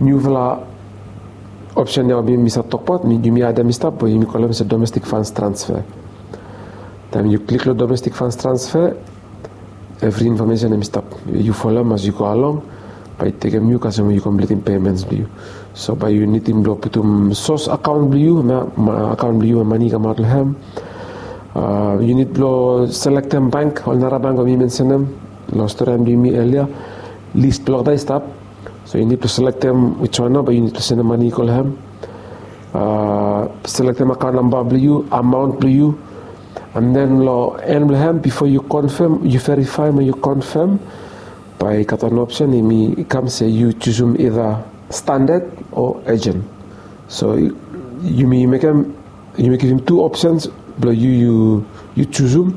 new vela option yang mi misa tokpot mi jumi ada mista po mi kolom se domestic funds transfer. Then you click the domestic funds transfer, every information is stop. You follow as you go along. By taking you customer you completing payments blue. So by you need to putum source account blue, account blue money come out ham. You need to select them bank or nara bank or me mention them. Last time do me earlier. List block that stop. So you need to select them which one, but you need to send the money call him. Select them account number blue, amount blue, and then before you confirm, you verify when you confirm. By an option, it comes say you choose either standard or agent. So you may give him two options. You choose him.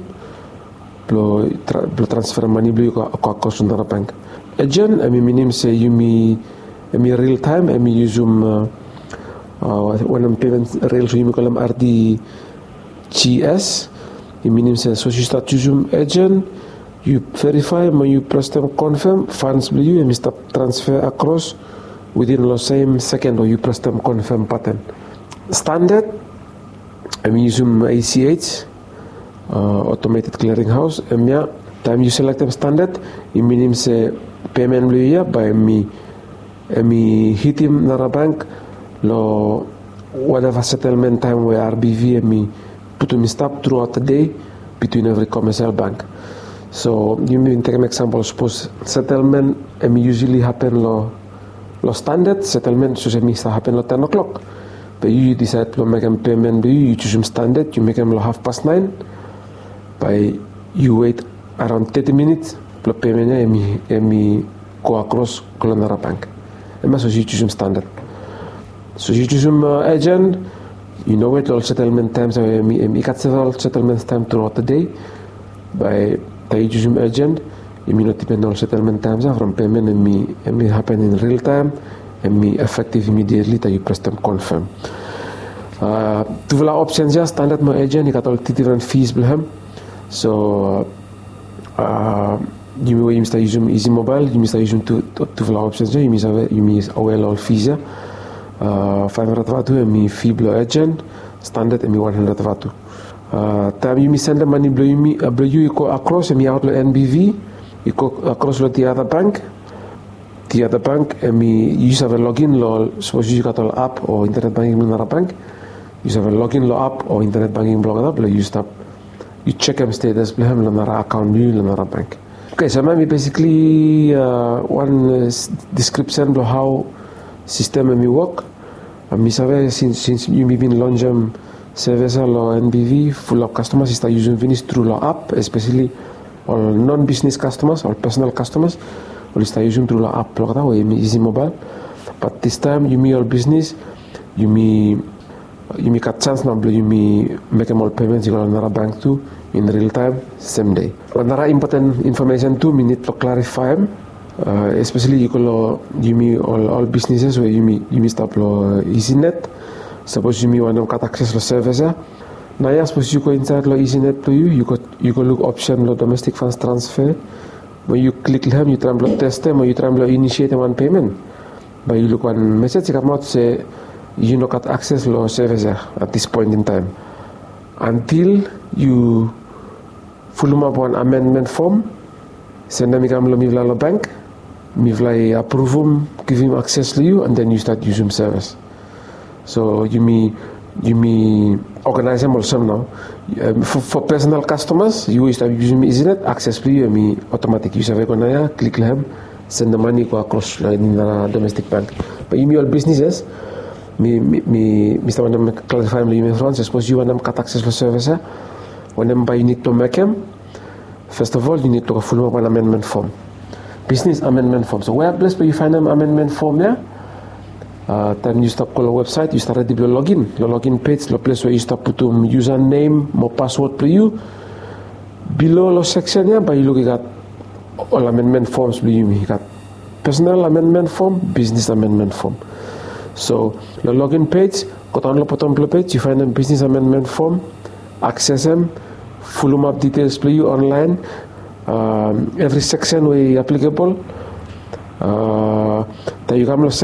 Transfer money to account another bank. Agent, name say you me real time. I use when I'm payment real so you call them RDGS. Name say so you start choosing agent. You verify when you press them confirm funds blue and start transfer across within the same second or you press them confirm button. Standard, I'm using ACH, automated clearinghouse. Time you select them standard, it means say payment blue here by me hit him nara bank lo whatever settlement time where RBV and me put me stop throughout the day between every commercial bank. So you may take an example. Suppose settlement usually happen lo standard settlement. So me happen lo 10 o'clock. But you decide to make a payment. You choose standard. You make them lo 9:30. By you wait around 30 minutes. Lo payment emi go across Colonara Bank. So you choose standard. So you choose agent. You know wait all settlement times. Emi got several settlement time throughout the day. By you choose agent, you may not depend on settlement times from payment and me happen in real time and me effective immediately that you press them confirm. Two options here, standard my agent, you got all different fees behind. So you may start using easy mobile, you may start using two options here, you may aware all fees here. 500 Watu and me fee below agent, standard and me 100 Watu. Time you send the money you go across and me out the NBV, you go across the other bank, and me use have a login suppose you got all app or internet banking in another bank, you have a login app or internet banking blog up, you check them status behind another account in another bank. Okay, so maybe basically one description of how system me work. Me since you may been launching service or NBV full of customers is using Finis through the app, especially all non-business customers or personal customers will start using through the app or easy mobile. But this time you may all business, you may got chance now you may make them all payments you go another bank too in real time same day. Another important information too we need to clarify especially you may all businesses where you may stop EasyNet. Suppose you may want to cut access to service. Now, suppose you go inside the EasyNet to you go look option the domestic funds transfer. When you click them, you try to test them or you try to initiate one payment. But you look one message come out say you no cut access to service at this point in time. Until you fill up one amendment form, send them to bank, approve them, give him access to you, and then you start using service. So you may organize them also now. For personal customers, you start using EasyNet, access to you, automatic. You have a click them, send the money go across in the domestic bank. But you may all businesses, Mr. Wanam clarify you France, suppose you want them cut access to service. When you need to make them, first of all, you need to fill up an amendment form. Business amendment form. So where place where you find an amendment form there? Then you start call a website, you start ready to login. Your login page, the place where you start put username, more password for you. Below the section here, but you look at all amendment forms. You got personal amendment form, business amendment form. So your login page, go down the bottom page, you find a business amendment form, access them, full up details for you online. Every section where applicable. You come